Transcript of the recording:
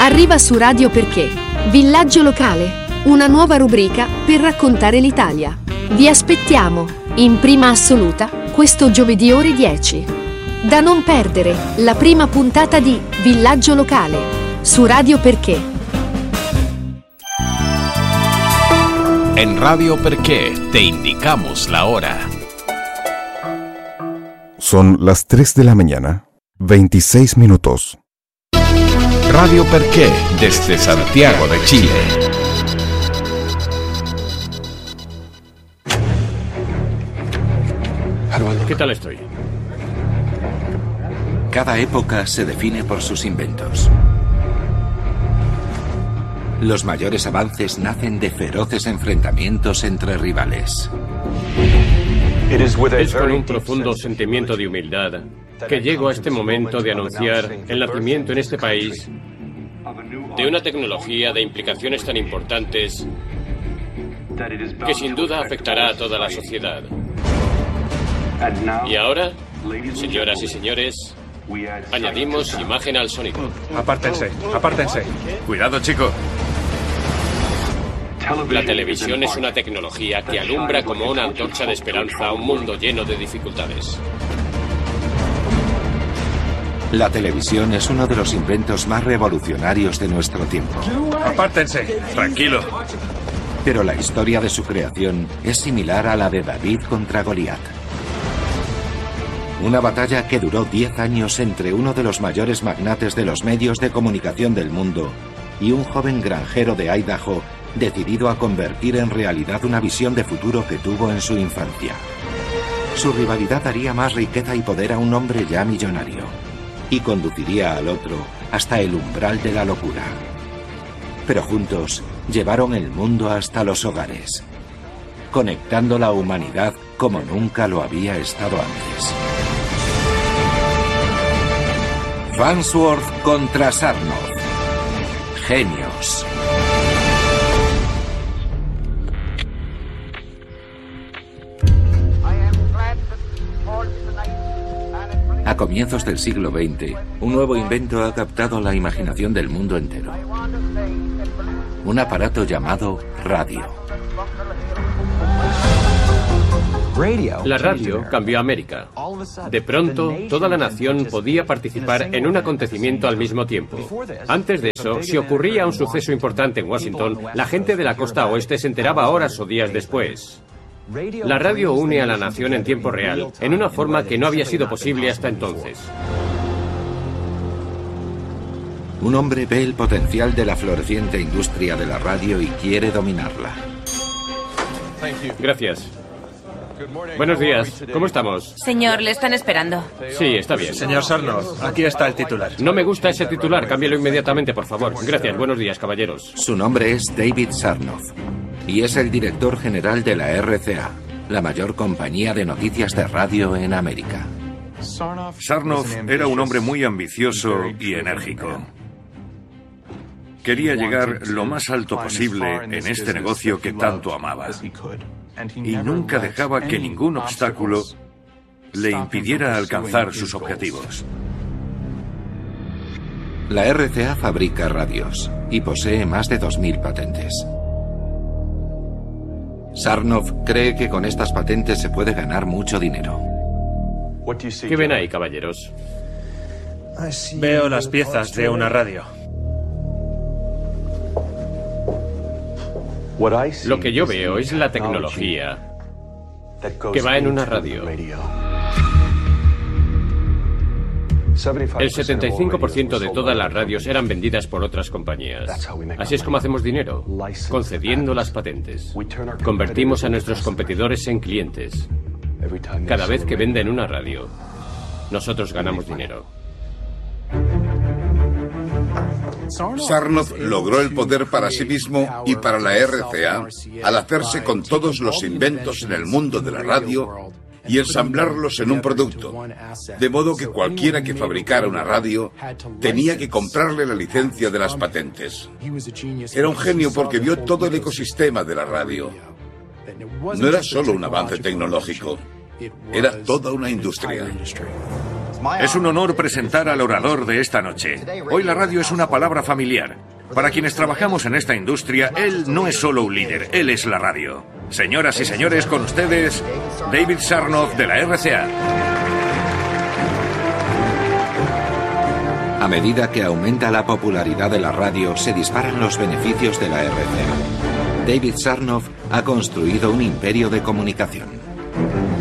Arriva su Radio Perché, Villaggio Locale, una nuova rubrica per raccontare l'Italia. Vi aspettiamo, in prima assoluta, questo giovedì ore 10. Da non perdere, la prima puntata di Villaggio Locale, su Radio Perché. En Radio Perché te indicamos la hora. Son las 3 de la mañana, 26 minutos. Radio Perché, desde Santiago de Chile. ¿Qué tal estoy? Cada época se define por sus inventos. Los mayores avances nacen de feroces enfrentamientos entre rivales. Es con un profundo sentimiento de humildad que llego a este momento de anunciar el nacimiento en este país de una tecnología de implicaciones tan importantes que sin duda afectará a toda la sociedad. Y ahora, señoras y señores, añadimos imagen al sonido. Apártense, apártense. Cuidado, chico. La televisión es una tecnología que alumbra como una antorcha de esperanza a un mundo lleno de dificultades. La televisión es uno de los inventos más revolucionarios de nuestro tiempo. Apártense. Tranquilo. Pero la historia de su creación es similar a la de David contra Goliat. Una batalla que duró 10 años entre uno de los mayores magnates de los medios de comunicación del mundo y un joven granjero de Idaho decidido a convertir en realidad una visión de futuro que tuvo en su infancia. Su rivalidad daría más riqueza y poder a un hombre ya millonario y conduciría al otro hasta el umbral de la locura. Pero juntos llevaron el mundo hasta los hogares, conectando la humanidad como nunca lo había estado antes. Farnsworth contra Sarnoff. Genios. A comienzos del siglo XX, un nuevo invento ha captado la imaginación del mundo entero. Un aparato llamado radio. La radio cambió América. De pronto, toda la nación podía participar en un acontecimiento al mismo tiempo. Antes de eso, si ocurría un suceso importante en Washington, la gente de la costa oeste se enteraba horas o días después. La radio une a la nación en tiempo real, en una forma que no había sido posible hasta entonces. Un hombre ve el potencial de la floreciente industria de la radio y quiere dominarla. Gracias. Buenos días. ¿Cómo estamos? Señor, le están esperando. Sí, está bien. Señor Sarnoff, aquí está el titular. No me gusta ese titular. Cámbialo inmediatamente, por favor. Gracias. Buenos días, caballeros. Su nombre es David Sarnoff y es el director general de la RCA, la mayor compañía de noticias de radio en América. Sarnoff era un hombre muy ambicioso y enérgico. Quería llegar lo más alto posible en este negocio que tanto amaba. Y nunca dejaba que ningún obstáculo le impidiera alcanzar sus objetivos. La RCA fabrica radios y posee más de 2.000 patentes. Sarnoff cree que con estas patentes se puede ganar mucho dinero. ¿Qué ven ahí, caballeros? Veo las piezas de una radio. Lo que yo veo es la tecnología que va en una radio. El 75% de todas las radios eran vendidas por otras compañías. Así es como hacemos dinero, concediendo las patentes. Convertimos a nuestros competidores en clientes. Cada vez que venden una radio, nosotros ganamos dinero. Sarnoff logró el poder para sí mismo y para la RCA al hacerse con todos los inventos en el mundo de la radio y ensamblarlos en un producto, de modo que cualquiera que fabricara una radio tenía que comprarle la licencia de las patentes. Era un genio porque vio todo el ecosistema de la radio. No era solo un avance tecnológico, era toda una industria. Es un honor presentar al orador de esta noche. Hoy la radio es una palabra familiar. Para quienes trabajamos en esta industria, él no es solo un líder, él es la radio. Señoras y señores, con ustedes, David Sarnoff de la RCA. A medida que aumenta la popularidad de la radio, se disparan los beneficios de la RCA. David Sarnoff ha construido un imperio de comunicación.